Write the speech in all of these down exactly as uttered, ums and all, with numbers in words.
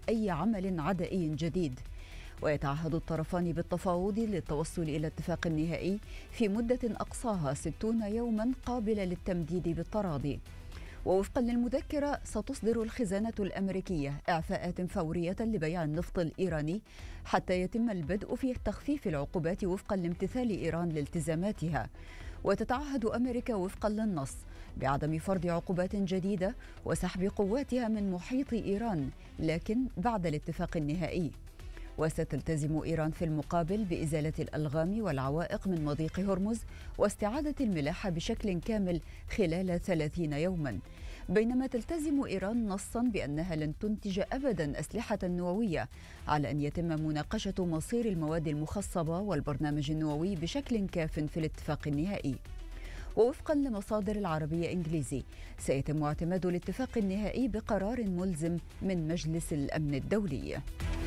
أي عمل عدائي جديد. ويتعهد الطرفان بالتفاوض للتوصل إلى اتفاق نهائي في مدة أقصاها ستون يوما قابلة للتمديد بالتراضي. ووفقا للمذكرة ستصدر الخزانة الأمريكية إعفاءات فورية لبيع النفط الإيراني حتى يتم البدء في تخفيف العقوبات وفقا لامتثال إيران لالتزاماتها. وتتعهد أمريكا وفقا للنص بعدم فرض عقوبات جديدة وسحب قواتها من محيط إيران، لكن بعد الاتفاق النهائي. وستلتزم إيران في المقابل بإزالة الألغام والعوائق من مضيق هرمز واستعادة الملاحة بشكل كامل خلال ثلاثين يوما، بينما تلتزم إيران نصا بأنها لن تنتج أبدا أسلحة نووية، على أن يتم مناقشة مصير المواد المخصبة والبرنامج النووي بشكل كاف في الاتفاق النهائي. ووفقا لمصادر العربية إنجليزي سيتم اعتماد الاتفاق النهائي بقرار ملزم من مجلس الأمن الدولي.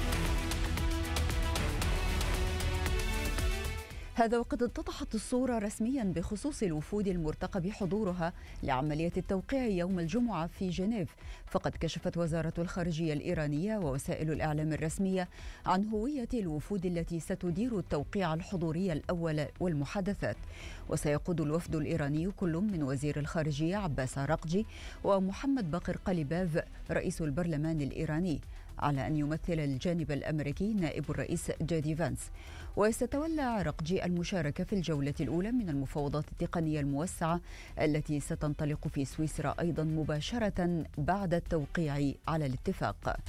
هذا وقد اتضحت الصورة رسميا بخصوص الوفود المرتقب حضورها لعملية التوقيع يوم الجمعة في جنيف، فقد كشفت وزارة الخارجية الإيرانية ووسائل الإعلام الرسمية عن هوية الوفود التي ستدير التوقيع الحضوري الأول والمحادثات. وسيقود الوفد الإيراني كل من وزير الخارجية عباس عراقجي ومحمد باقر قليباف رئيس البرلمان الإيراني، على أن يمثل الجانب الأمريكي نائب الرئيس جودي فانس. وستتولى عراقجي المشاركة في الجولة الأولى من المفاوضات التقنية الموسعة التي ستنطلق في سويسرا أيضا مباشرة بعد التوقيع على الاتفاق.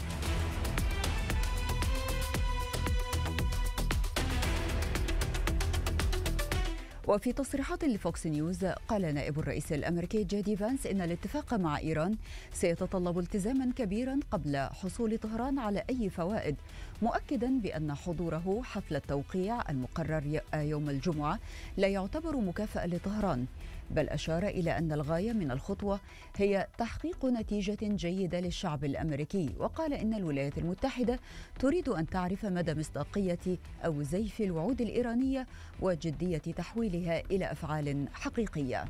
وفي تصريحات لفوكس نيوز قال نائب الرئيس الأمريكي جودي فانس إن الاتفاق مع إيران سيتطلب التزاما كبيرا قبل حصول طهران على أي فوائد، مؤكدا بأن حضوره حفل التوقيع المقرر يوم الجمعة لا يعتبر مكافأة لطهران، بل أشار إلى أن الغاية من الخطوة هي تحقيق نتيجة جيدة للشعب الأمريكي. وقال إن الولايات المتحدة تريد أن تعرف مدى مصداقية أو زيف الوعود الإيرانية وجدية تحويلها إلى أفعال حقيقية.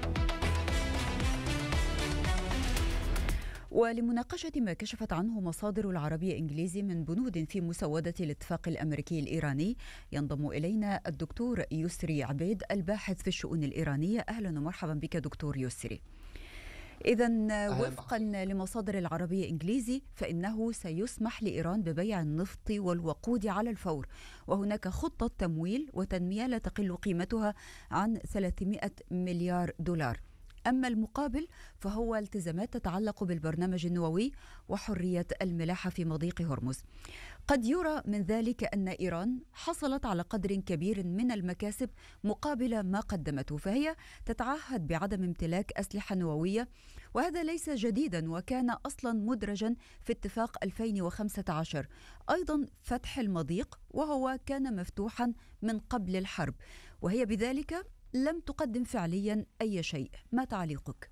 ولمناقشة ما كشفت عنه مصادر العربية إنجليزي من بنود في مسودة الاتفاق الأمريكي الإيراني، ينضم إلينا الدكتور يسري عبيد الباحث في الشؤون الإيرانية. أهلا ومرحبا بك دكتور يسري. إذن وفقا لمصادر العربية إنجليزي فإنه سيسمح لإيران ببيع النفط والوقود على الفور، وهناك خطة تمويل وتنمية لا تقل قيمتها عن ثلاثمائة مليار دولار. أما المقابل فهو التزامات تتعلق بالبرنامج النووي وحرية الملاحة في مضيق هرمز. قد يرى من ذلك أن إيران حصلت على قدر كبير من المكاسب مقابل ما قدمته، فهي تتعهد بعدم امتلاك أسلحة نووية، وهذا ليس جديدا وكان أصلا مدرجا في اتفاق ألفين وخمسة عشر. أيضا فتح المضيق وهو كان مفتوحا من قبل الحرب، وهي بذلك لم تقدم فعليا أي شيء. ما تعليقك؟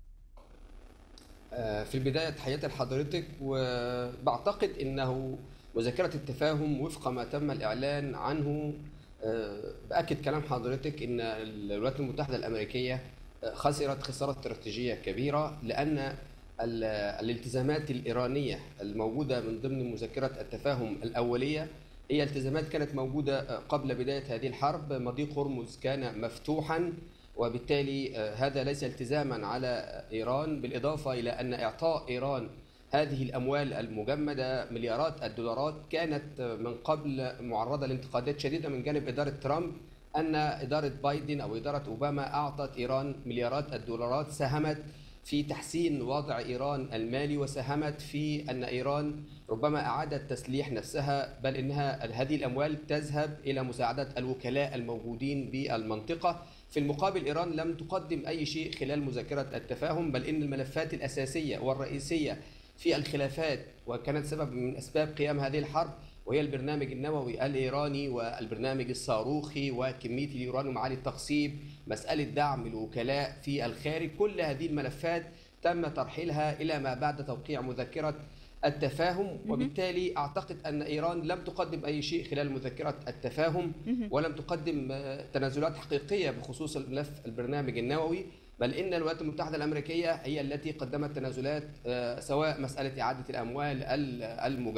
في البداية تحياتي لحضرتك، وبعتقد أنه مذكرة التفاهم وفق ما تم الإعلان عنه بأكد كلام حضرتك أن الولايات المتحدة الأمريكية خسرت خسارة استراتيجية كبيرة، لأن الالتزامات الإيرانية الموجودة من ضمن مذكرة التفاهم الأولية هي التزامات كانت موجودة قبل بداية هذه الحرب. مضيق هرمز كان مفتوحا، وبالتالي هذا ليس التزاما على إيران، بالإضافة إلى أن إعطاء إيران هذه الأموال المجمدة مليارات الدولارات كانت من قبل معرضة لانتقادات شديدة من جانب إدارة ترامب، أن إدارة بايدن أو إدارة أوباما أعطت إيران مليارات الدولارات ساهمت في تحسين وضع إيران المالي، وساهمت في أن إيران ربما أعادت تسليح نفسها، بل إنها هذه الأموال تذهب إلى مساعدة الوكلاء الموجودين بالمنطقة. في المقابل إيران لم تقدم أي شيء خلال مذكرة التفاهم، بل إن الملفات الأساسية والرئيسية في الخلافات وكانت سبب من أسباب قيام هذه الحرب، وهي البرنامج النووي الإيراني والبرنامج الصاروخي وكمية اليورانيوم عالي التخصيب، مسألة دعم الوكلاء في الخارج، كل هذه الملفات تم ترحيلها إلى ما بعد توقيع مذكرة التفاهم. وبالتالي أعتقد أن إيران لم تقدم أي شيء خلال مذكرة التفاهم، ولم تقدم تنازلات حقيقية بخصوص الملف البرنامج النووي، بل إن الولايات المتحدة الأمريكية هي التي قدمت تنازلات، سواء مسألة إعادة الأموال المجمدة